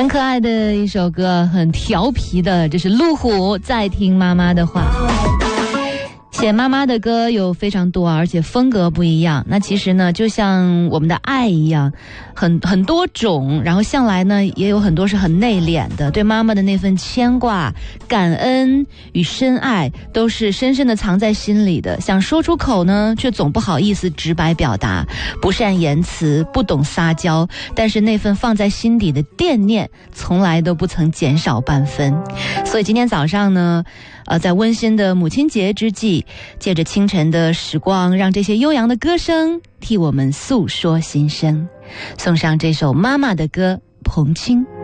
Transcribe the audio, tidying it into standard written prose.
很可爱的一首歌，很调皮的，这是路虎在听妈妈的话。写妈妈的歌有非常多，而且风格不一样。那其实呢，就像我们的爱一样，很多种，然后向来呢也有很多是很内敛的，对妈妈的那份牵挂、感恩与深爱都是深深的藏在心里的，想说出口呢，却总不好意思直白表达，不善言辞，不懂撒娇，但是那份放在心底的惦念从来都不曾减少半分。所以今天早上呢，在温馨的母亲节之际，借着清晨的时光，让这些悠扬的歌声替我们诉说心声，送上这首妈妈的歌《彭青》。